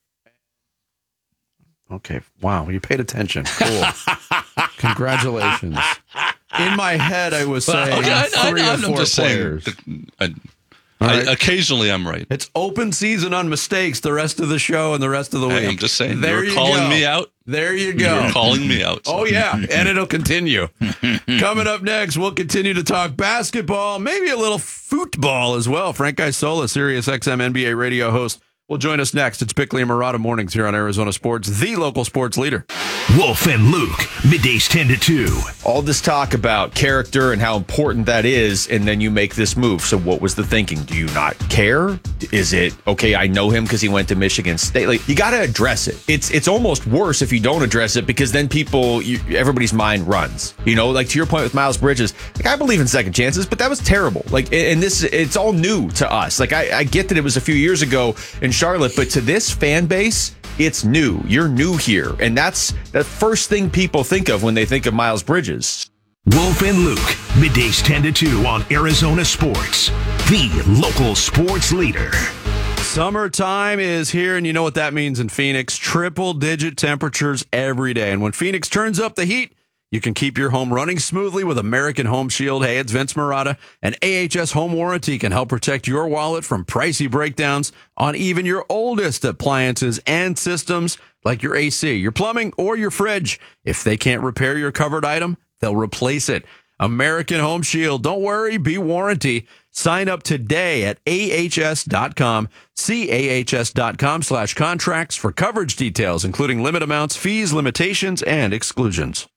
Okay. Wow. You paid attention. Cool. Congratulations. In my head, I was saying okay, I, I, three or I'm four just players. saying. I, All I- right. occasionally, I'm right. It's open season on mistakes the rest of the show and the rest of the week. Hey, I'm just saying. There You're you calling go. me out. There you go. You're calling me out. Oh, yeah. And it'll continue. Coming up next, we'll continue to talk basketball, maybe a little football as well. Frank Isola, Sirius X M N B A radio host, will join us next. It's Bickley and Murata Mornings here on Arizona Sports, the local sports leader. Wolf and Luke, middays ten to two. All this talk about character and how important that is, and then you make this move. So what was the thinking? Do you not care? Is it, okay, I know him because he went to Michigan State? Like, you got to address it. It's it's almost worse if you don't address it, because then people, you, everybody's mind runs. You know, like to your point with Miles Bridges, like I believe in second chances, but that was terrible. Like, and this, it's all new to us. Like, I, I get that it was a few years ago in Charlotte, but to this fan base, it's new. You're new here. And that's the first thing people think of when they think of Miles Bridges. Wolf and Luke, middays ten to two on Arizona Sports, the local sports leader. Summertime is here, and you know what that means in Phoenix. Triple-digit temperatures every day. And when Phoenix turns up the heat, you can keep your home running smoothly with American Home Shield. Hey, it's Vince Murata, and A H S Home Warranty can help protect your wallet from pricey breakdowns on even your oldest appliances and systems like your A C, your plumbing, or your fridge. If they can't repair your covered item, they'll replace it. American Home Shield. Don't worry, be warranty. Sign up today at A H S dot com. See A H S dot com slash contracts for coverage details, including limit amounts, fees, limitations, and exclusions.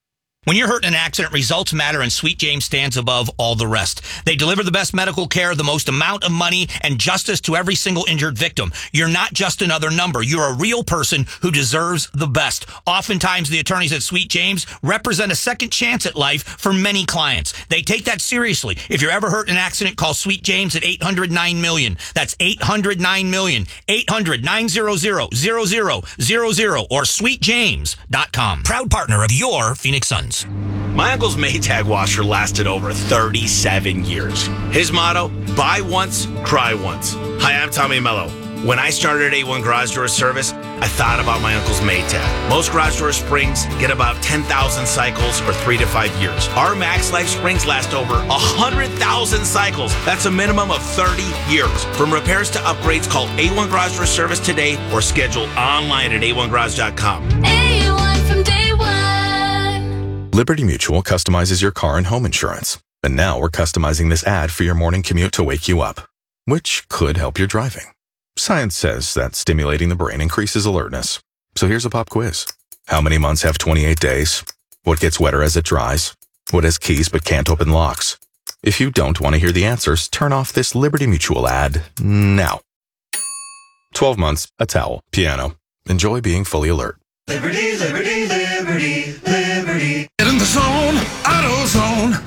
When you're hurt in an accident, results matter, and Sweet James stands above all the rest. They deliver the best medical care, the most amount of money, and justice to every single injured victim. You're not just another number. You're a real person who deserves the best. Oftentimes, the attorneys at Sweet James represent a second chance at life for many clients. They take that seriously. If you're ever hurt in an accident, call Sweet James at eight hundred nine million. That's eight hundred nine million. eight hundred nine hundred zero zero zero zero or sweet james dot com. Proud partner of your Phoenix Suns. My uncle's Maytag washer lasted over thirty-seven years. His motto, buy once, cry once. Hi, I'm Tommy Mello. When I started A one Garage Door Service, I thought about my uncle's Maytag. Most garage door springs get about ten thousand cycles or three to five years. Our Max Life springs last over one hundred thousand cycles. That's a minimum of thirty years. From repairs to upgrades, call A one Garage Door Service today or schedule online at A one garage dot com. A one from day one. Liberty Mutual customizes your car and home insurance. And now we're customizing this ad for your morning commute to wake you up, which could help your driving. Science says that stimulating the brain increases alertness. So here's a pop quiz. How many months have twenty-eight days? What gets wetter as it dries? What has keys but can't open locks? If you don't want to hear the answers, turn off this Liberty Mutual ad now. twelve months, a towel, piano. Enjoy being fully alert. Liberty, liberty, liberty, liberty. Get in the zone, AutoZone.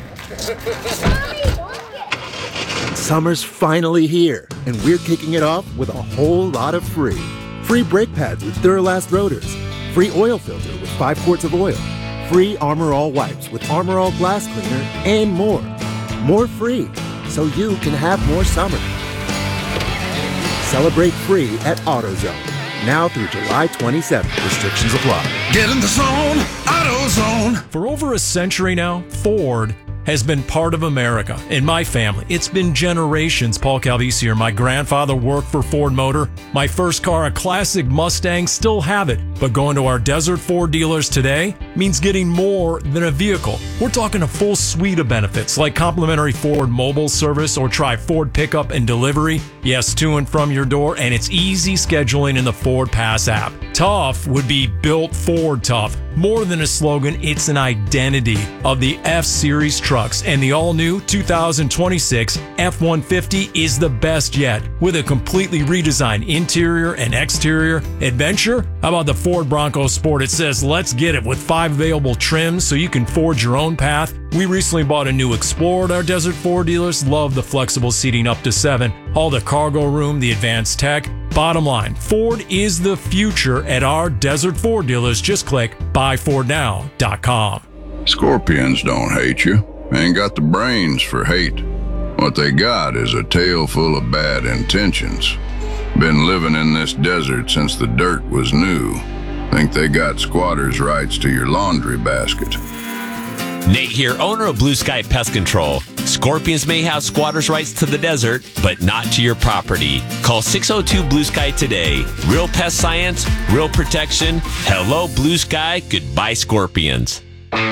Summer's finally here, and we're kicking it off with a whole lot of free. Free brake pads with Duralast rotors. Free oil filter with five quarts of oil. Free Armor All wipes with Armor All glass cleaner, and more. More free, so you can have more summer. Celebrate free at AutoZone. Now through July twenty-seventh. Restrictions apply. Get in the zone, AutoZone. For over a century now, Ford has been part of America. In my family, it's been generations. Paul Calvisi here. My grandfather worked for Ford Motor. My first car, a classic Mustang, still have it. But going to our Desert Ford dealers today means getting more than a vehicle. We're talking a full suite of benefits like complimentary Ford mobile service or try Ford pickup and delivery. Yes, to and from your door, and it's easy scheduling in the Ford Pass app. Tough would be built Ford tough. More than a slogan, it's an identity of the F-Series trucks, and the all-new two thousand twenty-six F one fifty is the best yet. With a completely redesigned interior and exterior adventure, how about the Ford Bronco Sport? It says, let's get it, with five available trims so you can forge your own path. We recently bought a new Explorer at our Desert Ford dealers. Love the flexible seating up to seven, all the cargo room, the advanced tech. Bottom line, Ford is the future at our Desert Ford dealers. Just click buy ford now dot com. Scorpions don't hate you. Ain't got the brains for hate. What they got is a tail full of bad intentions. Been living in this desert since the dirt was new. Think they got squatters' rights to your laundry basket. Nate here, owner of Blue Sky Pest Control. Scorpions may have squatters' rights to the desert, but not to your property. Call six oh two Blue Sky today. Real pest science, real protection. Hello, Blue Sky. Goodbye, Scorpions.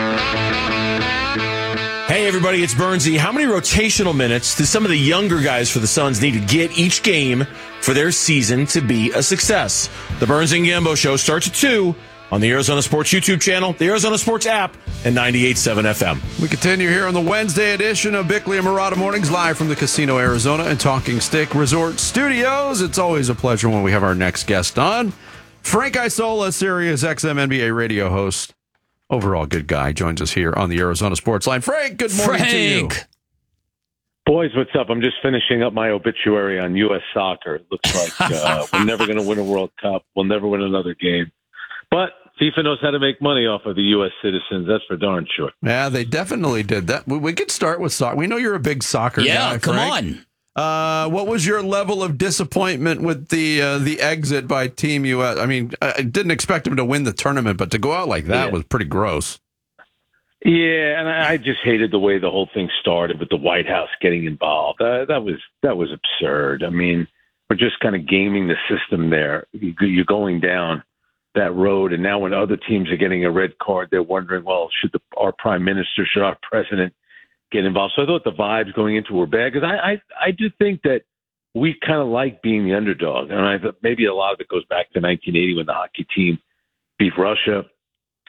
Hey, everybody, it's Bernsey. How many rotational minutes do some of the younger guys for the Suns need to get each game for their season to be a success? The Burns and Gambo Show starts at two on the Arizona Sports YouTube channel, the Arizona Sports app, and ninety-eight point seven F M. We continue here on the Wednesday edition of Bickley and Murata Mornings, live from the Casino Arizona and Talking Stick Resort Studios. It's always a pleasure when we have our next guest on. Frank Isola, Sirius X M N B A radio host, overall good guy, joins us here on the Arizona Sports Line. Frank, good morning Frank. to you. Boys, what's up? I'm just finishing up my obituary on U S soccer. It looks like uh, we're never going to win a World Cup. We'll never win another game. But FIFA knows how to make money off of the U S citizens. That's for darn sure. Yeah, they definitely did that. We, we could start with soccer. We know you're a big soccer yeah, guy, come Frank. on. Uh, what was your level of disappointment with the uh, the exit by Team U S? I mean, I didn't expect them to win the tournament, but to go out like that Yeah. was pretty gross. Yeah, and I just hated the way the whole thing started with the White House getting involved. Uh, that was that was absurd. I mean, we're just kind of gaming the system there. You- You're going down that road, and now when other teams are getting a red card, they're wondering, well, should the, our prime minister, should our president get involved? So I thought the vibes going into were bad because I, I I do think that we kind of like being the underdog, and I thought maybe a lot of it goes back to nineteen eighty when the hockey team beat Russia.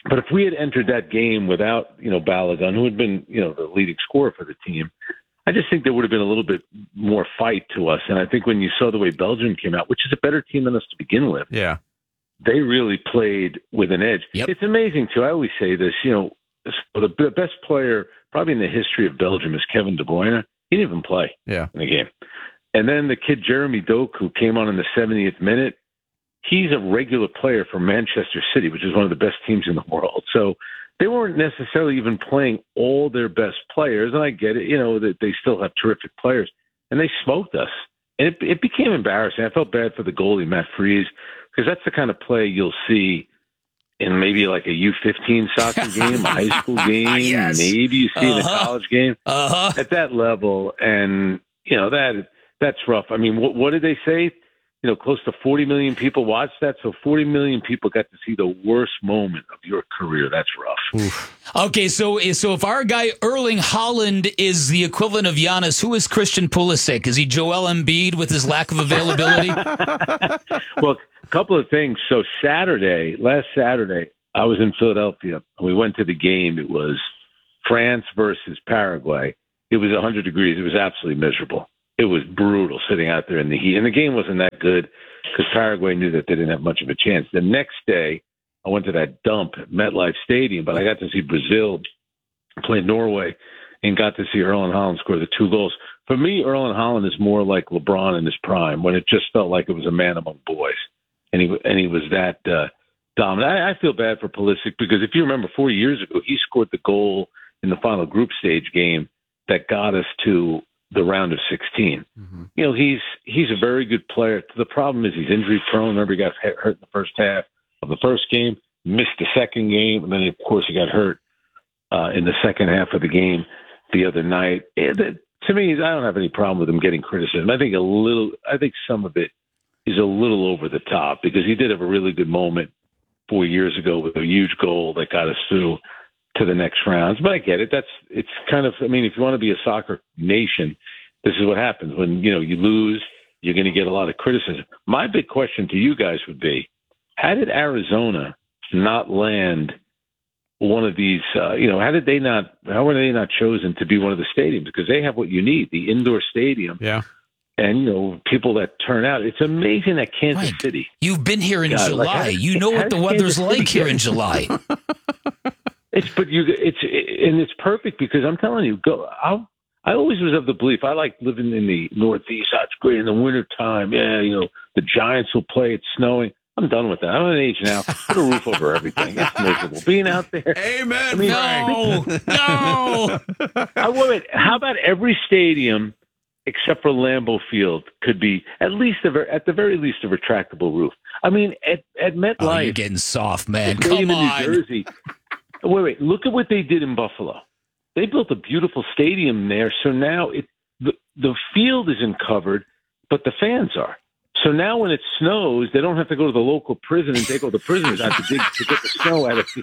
But if we had entered that game without, you know, Balogun, who had been, you know, the leading scorer for the team, I just think there would have been a little bit more fight to us. And I think when you saw the way Belgium came out, which is a better team than us to begin with, yeah, they really played with an edge. Yep. It's amazing, too. I always say this, you know, the b- best player probably in the history of Belgium is Kevin De Bruyne. He didn't even play yeah. in the game. And then the kid Jeremy Doku came on in the seventieth minute. He's a regular player for Manchester City, which is one of the best teams in the world. So they weren't necessarily even playing all their best players. And I get it, you know, that they still have terrific players. And they smoked us. And it, it became embarrassing. I felt bad for the goalie, Matt Freese, because that's the kind of play you'll see in maybe like a U fifteen soccer game, a high school game, Yes. maybe you see Uh-huh. in a college game Uh-huh. at that level. And, you know, that that's rough. I mean, what, what did they say? You know, close to forty million people watched that. So forty million people got to see the worst moment of your career. That's rough. Okay, so so if our guy Erling Haaland is the equivalent of Giannis, who is Christian Pulisic? Is he Joel Embiid with his lack of availability? Well, a couple of things. So Saturday, last Saturday, I was in Philadelphia. We went to the game. It was France versus Paraguay. It was one hundred degrees. It was absolutely miserable. It was brutal sitting out there in the heat. And the game wasn't that good because Paraguay knew that they didn't have much of a chance. The next day, I went to that dump at MetLife Stadium, but I got to see Brazil play Norway and got to see Erling Haaland score the two goals. For me, Erling Haaland is more like LeBron in his prime, when it just felt like it was a man among boys. And he, and he was that uh, dominant. I, I feel bad for Pulisic because if you remember four years ago, he scored the goal in the final group stage game that got us to the round of sixteen. Mm-hmm. You know, he's he's a very good player. The problem is he's injury prone. Remember, he got hurt in the first half of the first game, missed the second game, and then, of course, he got hurt uh, in the second half of the game the other night. And it, to me, I don't have any problem with him getting criticism. I think a little, I think some of it is a little over the top because he did have a really good moment four years ago with a huge goal that got us through to the next rounds. But I get it. That's, it's kind of, I mean, if you want to be a soccer nation, this is what happens. When, you know, you lose, you're going to get a lot of criticism. My big question to you guys would be, how did Arizona not land one of these, uh, you know, how did they not, how were they not chosen to be one of the stadiums? Because they have what you need, the indoor stadium. Yeah. And, you know, people that turn out. It's amazing that Kansas Mike, City. You've been here in God, July. like, how- you know how what the does weather's Kansas City like here get- in July. It's but you it's and it's perfect because I'm telling you, go. I I always was of the belief I like living in the Northeast. That's great in the wintertime. Yeah, you know the Giants will play. It's snowing. I'm done with that. I'm an age now. Put a roof over everything. It's miserable being out there. Amen. I mean, no, no. I wait. How about every stadium except for Lambeau Field could be at least a, ver- at the very least a retractable roof? I mean, at at MetLife, Oh, you're getting soft, man. the stadium Come in on. New Jersey. Wait, wait. Look at what they did in Buffalo. They built a beautiful stadium there. So now it the, the field isn't covered, but the fans are. So now when it snows, they don't have to go to the local prison and take all the prisoners out to dig to get the snow out of the,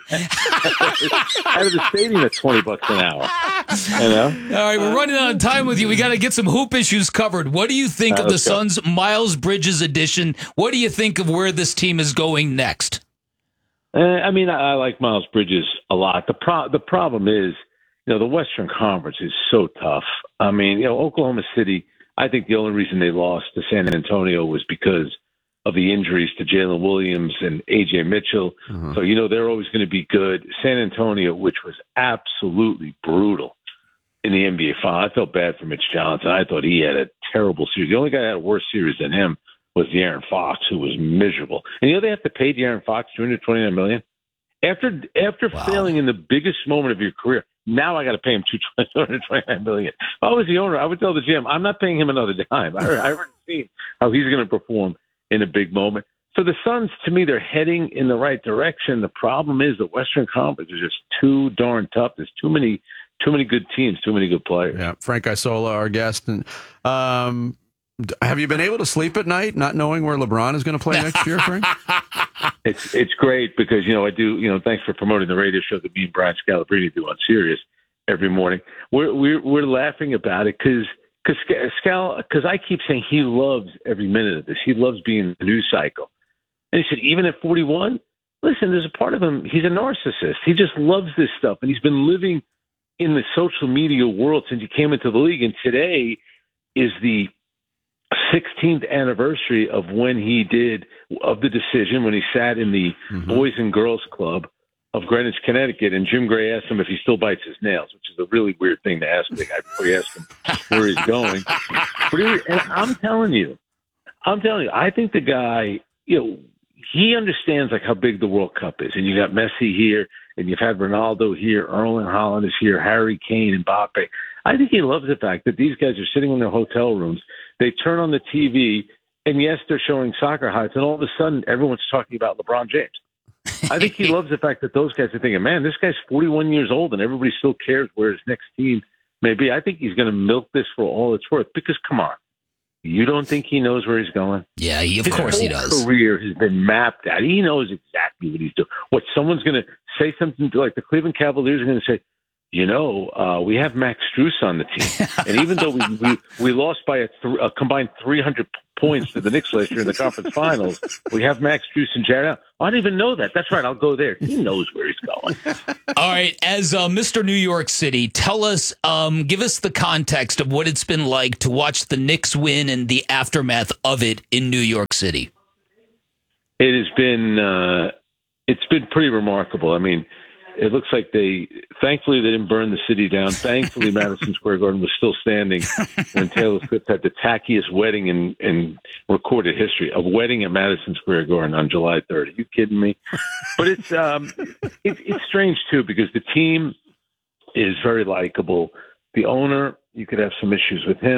out of the stadium at twenty bucks an hour. You know? All right, we're running out of time with you. We got to get some hoop issues covered. What do you think Uh, of the let's go. Suns' Miles Bridges edition? What do you think of where this team is going next? Uh, I mean, I, I like Miles Bridges a lot. The pro- the problem is, you know, the Western Conference is so tough. I mean, you know, Oklahoma City, I think the only reason they lost to San Antonio was because of the injuries to Jalen Williams and A J Mitchell. Mhm. So, you know, they're always going to be good. San Antonio, which was absolutely brutal in the N B A final. I felt bad for Mitch Johnson. I thought he had a terrible series. The only guy that had a worse series than him was De'Aaron Fox, who was miserable. And you know they have to pay De'Aaron Fox two hundred twenty-nine million dollars? After after Wow. failing in the biggest moment of your career, now I got to pay him two hundred twenty-nine million dollars. If I was the owner, I would tell the G M, I'm not paying him another dime. I, I haven't seen how he's going to perform in a big moment. So the Suns, to me, they're heading in the right direction. The problem is the Western Conference is just too darn tough. There's too many too many good teams, too many good players. Yeah, Frank Isola, our guest. And um, d- have you been able to sleep at night, not knowing where LeBron is going to play next year, Frank? It's it's great because, you know, I do, you know, thanks for promoting the radio show that me and Brian Scalabrine do on Sirius every morning. We're we're, we're laughing about it because because Scal because I keep saying he loves every minute of this. He loves being in the news cycle. And he said, even at forty-one, listen, there's a part of him, he's a narcissist. He just loves this stuff. And he's been living in the social media world since he came into the league. And today is the sixteenth anniversary of when he did, of the decision, when he sat in the mm-hmm. Boys and Girls Club of Greenwich, Connecticut. And Jim Gray asked him if he still bites his nails, which is a really weird thing to ask the guy before you ask him where he's going. But he, and I'm telling you, I'm telling you, I think the guy, you know, he understands like how big the World Cup is. And you got Messi here, and you've had Ronaldo here, Erling Haaland is here, Harry Kane, Mbappe. I think he loves the fact that these guys are sitting in their hotel rooms. They turn on the T V, and yes, they're showing soccer highlights, and all of a sudden, everyone's talking about LeBron James. I think he loves the fact that those guys are thinking, man, this guy's forty-one years old, and everybody still cares where his next team may be. I think he's going to milk this for all it's worth, because, come on, you don't think he knows where he's going? Yeah, he, of his course he whole does. Career has been mapped out. He knows exactly what he's doing. What someone's going to say something to, like the Cleveland Cavaliers are going to say, you know, uh, we have Max Strus on the team. And even though we, we, we lost by a, th- a combined three hundred points to the Knicks last year in the conference finals, we have Max Strus and Jared Allen. I didn't even know that. That's right. I'll go there. He knows where he's going. All right. As uh, Mister New York City, tell us, um, give us the context of what it's been like to watch the Knicks win and the aftermath of it in New York City. It has been, uh, it's been pretty remarkable. I mean, it looks like they, thankfully, they didn't burn the city down. Thankfully, Madison Square Garden was still standing when Taylor Swift had the tackiest wedding in, in recorded history, a wedding at Madison Square Garden on July third. Are you kidding me? But it's, um, it, it's strange, too, because the team is very likable. The owner, you could have some issues with him.